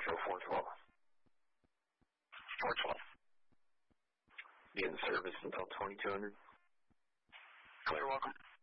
Metro 412. 412. Be in service until 2200. Clear, welcome.